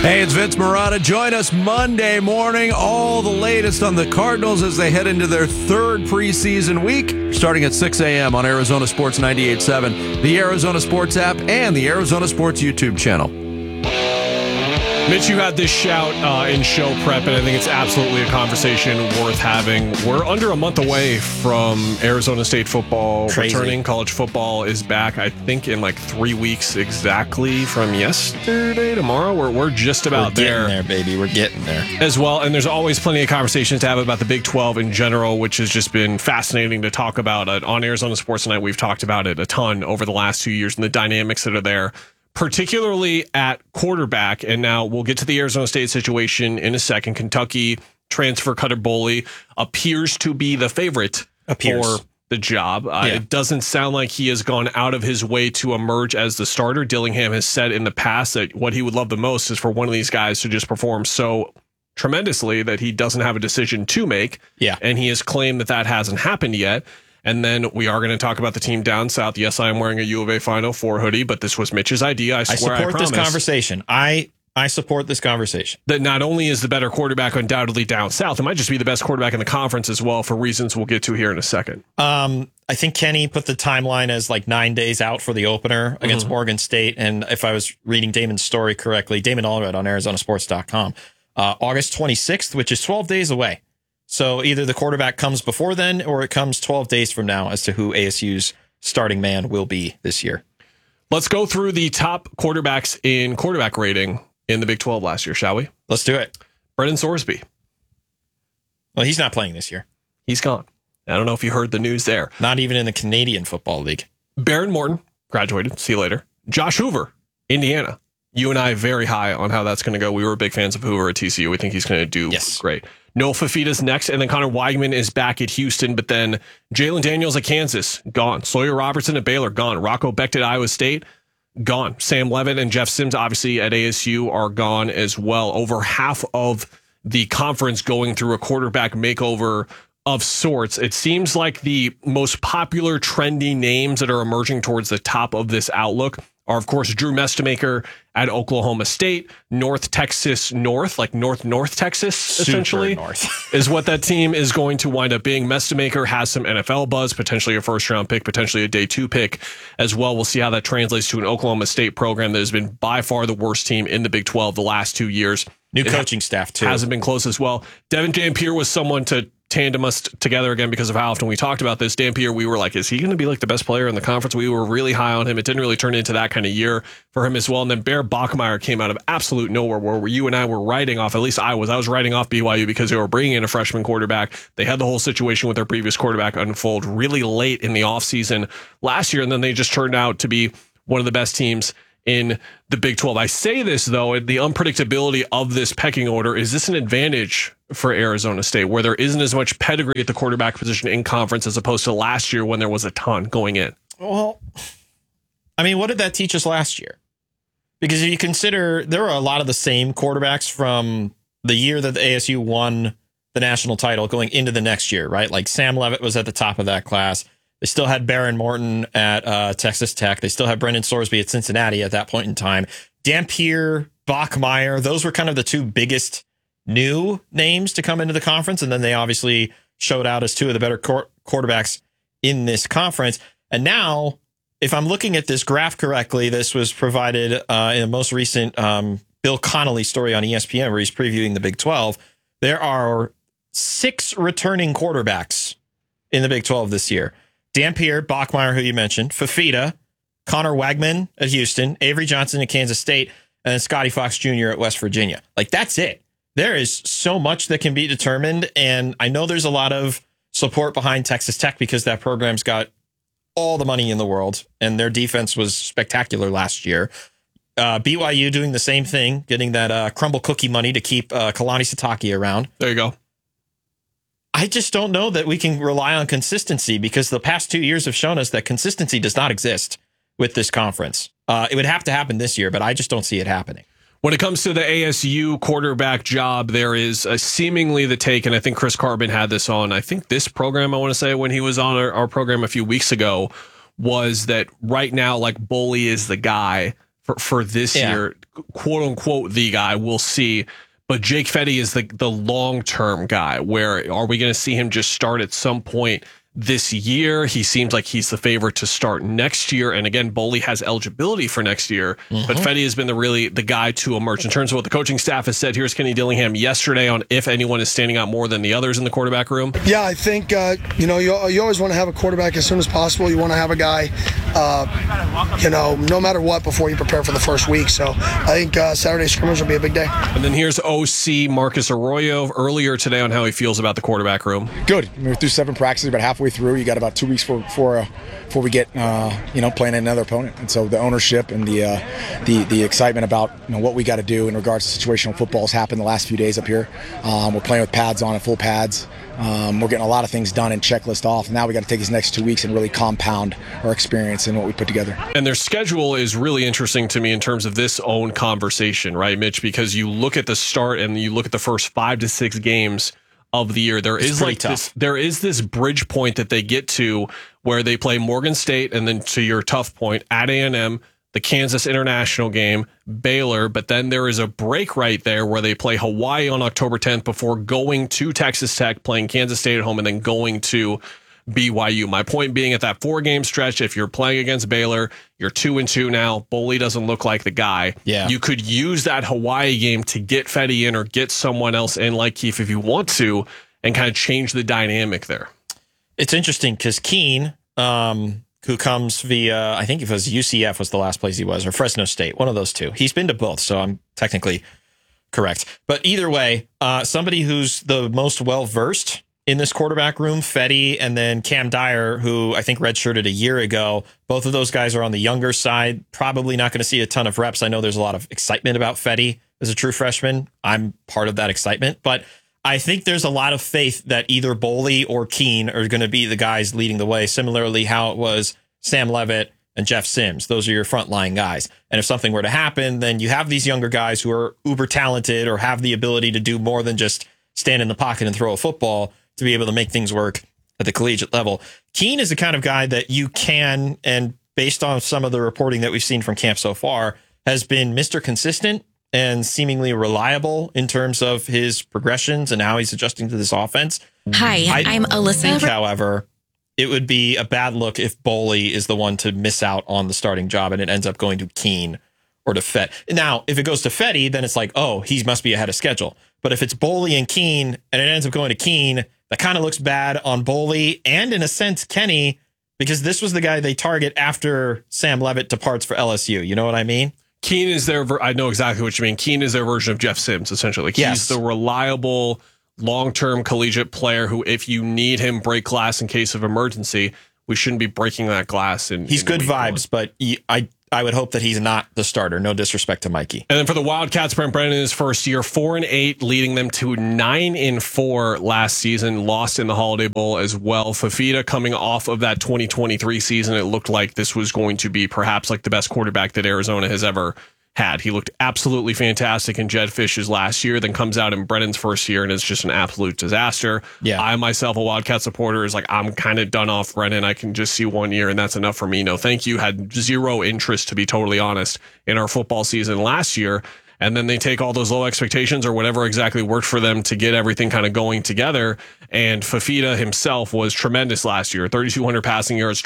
Hey, it's Vince Marotta. Join us Monday morning. All the latest on the Cardinals as they head into their third preseason week, starting at 6 a.m. on Arizona Sports 98.7, the Arizona Sports app, and the Arizona Sports YouTube channel. Mitch, you had this shout in show prep, and I think it's absolutely a conversation worth having. We're under a month away from Arizona State football returning. College football is back, I think, in like 3 weeks exactly from yesterday, tomorrow. We're just about there. We're getting there, baby. We're getting there. As well, and there's always plenty of conversations to have about the Big 12 in general, which has just been fascinating to talk about. On Arizona Sports Tonight, we've talked about it a ton over the last 2 years and the dynamics that are there, particularly at quarterback. And now we'll get to the Arizona State situation in a second. Kentucky transfer Cutter Boley appears to be the favorite for the job. It doesn't sound like he has gone out of his way to emerge as the starter. Dillingham has said in the past that what he would love the most is for one of these guys to just perform so tremendously that he doesn't have a decision to make. Yeah. And he has claimed that that hasn't happened yet. And then we are going to talk about the team down south. Yes, I am wearing a U of A Final Four hoodie, but this was Mitch's idea. I support this conversation. I support this conversation. That not only is the better quarterback undoubtedly down south, it might just be the best quarterback in the conference as well for reasons we'll get to here in a second. I think Kenny put the timeline as like 9 days out for the opener against Oregon State. And if I was reading Damon's story correctly, Damon Allred on ArizonaSports.com, August 26th, which is 12 days away. So either the quarterback comes before then or it comes 12 days from now as to who ASU's starting man will be this year. Let's go through the top quarterbacks in quarterback rating in the Big 12 last year, shall we? Let's do it. Brennan Sorsby. Well, he's not playing this year. He's gone. I don't know if you heard the news there. Not even in the Canadian Football League. Baron Morton, graduated. See you later. Josh Hoover, Indiana. You and I very high on how that's going to go. We were big fans of Hoover at TCU. We think he's going to do great. Noah Fafita's next, and then Connor Weigman is back at Houston, but then Jalen Daniels at Kansas, gone. Sawyer Robertson at Baylor, gone. Rocco Becht at Iowa State, gone. Sam Levitt and Jeff Sims, obviously, at ASU are gone as well. Over half of the conference going through a quarterback makeover of sorts. It seems like the most popular trendy names that are emerging towards the top of this outlook are, of course, Drew Mestemaker at Oklahoma State, North Texas North, like North Texas, essentially, is what that team is going to wind up being. Mestemaker has some NFL buzz, potentially a first-round pick, potentially a day 2 pick as well. We'll see how that translates to an Oklahoma State program that has been by far the worst team in the Big 12 the last 2 years. New coaching staff, too. Hasn't been close as well. Devin Dampier was someone to tandem us together again because of how often we talked about this. Dampier, we were like, is he going to be like the best player in the conference? We were really high on him. It didn't really turn into that kind of year for him as well. And then Bear Bachmeier came out of absolute nowhere where you and I were writing off, at least I was writing off BYU because they were bringing in a freshman quarterback. They had the whole situation with their previous quarterback unfold really late in the offseason last year. And then they just turned out to be one of the best teams in the Big 12. I say this, though, the unpredictability of this pecking order, is this an advantage for Arizona State where there isn't as much pedigree at the quarterback position in conference as opposed to last year when there was a ton going in? Well, I mean, what did that teach us last year? Because if you consider there were a lot of the same quarterbacks from the year that the ASU won the national title going into the next year, right? Like Sam Levitt was at the top of that class. They still had Baron Morton at Texas Tech. They still had Brendan Sorsby at Cincinnati at that point in time. Dampier, Bachmeier, those were kind of the two biggest new names to come into the conference. And then they obviously showed out as two of the better quarterbacks in this conference. And now, if I'm looking at this graph correctly, this was provided in the most recent Bill Connolly story on ESPN where he's previewing the Big 12. There are 6 returning quarterbacks in the Big 12 this year. Dampier, Bachmeier, who you mentioned, Fafita, Connor Weigman at Houston, Avery Johnson at Kansas State, and then Scotty Fox Jr. at West Virginia. Like, that's it. There is so much that can be determined, and I know there's a lot of support behind Texas Tech because that program's got all the money in the world, and their defense was spectacular last year. BYU doing the same thing, getting that crumble cookie money to keep Kalani Sitake around. There you go. I just don't know that we can rely on consistency because the past 2 years have shown us that consistency does not exist with this conference. It would have to happen this year, but I just don't see it happening. When it comes to the ASU quarterback job, there is seemingly the take, and I think Chris Carbon had this on, I think this program, I want to say, when he was on our program a few weeks ago, was that right now, like, Boley is the guy for this year, quote unquote, the guy. We'll see. But Jake Fetty is the long-term guy. Where are we going to see him just start at some point this year? He seems like he's the favorite to start next year. And again, Boley has eligibility for next year, but Fetty has been the guy to emerge. In terms of what the coaching staff has said, here's Kenny Dillingham yesterday on if anyone is standing out more than the others in the quarterback room. Yeah, I think, you always want to have a quarterback as soon as possible. You want to have a guy, no matter what, before you prepare for the first week. So I think Saturday scrimmage will be a big day. And then here's OC Marcus Arroyo earlier today on how he feels about the quarterback room. Good. We're through 7 practices, about halfway through. You got about 2 weeks before we get playing another opponent, and so the ownership and the excitement about what we got to do in regards to situational football has happened the last few days up here. We're playing with pads on and full pads. We're getting a lot of things done and checklist off. Now we got to take these next 2 weeks and really compound our experience and what we put together. And their schedule is really interesting to me in terms of this own conversation, right, Mitch? Because you look at the start and you look at the first 5 to 6 games of the year. There is this bridge point that they get to where they play Morgan State, and then to your tough point, at A&M, the Kansas International game, Baylor, but then there is a break right there where they play Hawaii on October 10th before going to Texas Tech, playing Kansas State at home, and then going to BYU. My point being, at that 4-game stretch, if you're playing against Baylor, you're 2-2 now. Boley doesn't look like the guy. Yeah. You could use that Hawaii game to get Fetty in or get someone else in like Keefe if you want to, and kind of change the dynamic there. It's interesting because Keene, who comes via, I think it was UCF was the last place he was, or Fresno State, one of those two. He's been to both, so I'm technically correct. But either way, somebody who's the most well-versed in this quarterback room, Fetty, and then Cam Dyer, who I think redshirted a year ago. Both of those guys are on the younger side. Probably not going to see a ton of reps. I know there's a lot of excitement about Fetty as a true freshman. I'm part of that excitement. But I think there's a lot of faith that either Boley or Keene are going to be the guys leading the way. Similarly, how it was Sam Levitt and Jeff Sims. Those are your frontline guys. And if something were to happen, then you have these younger guys who are uber talented or have the ability to do more than just stand in the pocket and throw a football to be able to make things work at the collegiate level. Keene is the kind of guy that you can, and based on some of the reporting that we've seen from camp so far, has been Mr. Consistent and seemingly reliable in terms of his progressions and how he's adjusting to this offense. Hi, I'm Alyssa. I think, however, it would be a bad look if Boley is the one to miss out on the starting job and it ends up going to Keene or to Fett. Now, if it goes to Fetty, then it's like, oh, he must be ahead of schedule. But if it's Boley and Keene and it ends up going to Keene, that kind of looks bad on Boley and, in a sense, Kenny, because this was the guy they target after Sam Levitt departs for LSU. You know what I mean? Keene is I know exactly what you mean. Keene is their version of Jeff Sims, essentially. He's the reliable, long-term collegiate player who, if you need him, break glass in case of emergency. We shouldn't be breaking that glass. He's good vibes, but I would hope that he's not the starter. No disrespect to Mikey. And then for the Wildcats, Brent Brennan in his first year, 4-8, leading them to 9-4 last season, lost in the Holiday Bowl as well. Fafita coming off of that 2023 season, it looked like this was going to be perhaps like the best quarterback that Arizona has ever had. He looked absolutely fantastic in Jed Fish's last year, then comes out in Brennan's first year and is just an absolute disaster. Yeah. I myself, a Wildcat supporter, is like, I'm kind of done off Brennan. I can just see 1 year and that's enough for me. No, thank you. Had zero interest, to be totally honest, in our football season last year. And then they take all those low expectations or whatever exactly worked for them to get everything kind of going together. And Fafita himself was tremendous last year. 3,200 passing yards,